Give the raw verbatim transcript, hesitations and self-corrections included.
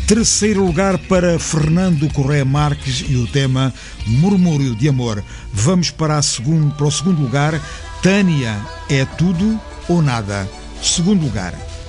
Terceiro lugar para Fernando Correia Marques e o tema Murmúrio de Amor. Vamos para, a segundo, para o segundo lugar. Tânia, É Tudo ou Nada. Segundo lugar.